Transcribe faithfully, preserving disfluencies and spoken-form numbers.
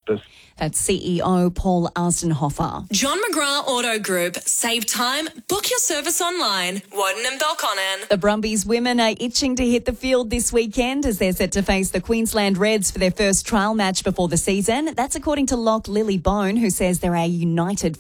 practice. That's C E O Paul Arstenhofer. John McGrath Auto Group. Save time. Book your service online. Woden and Belconnen. The Brumbies women are itching to hit the field this weekend as they're set to face the Queensland Reds for their first trial match before the season. That's according to Lock Lily Bone, who says they're a united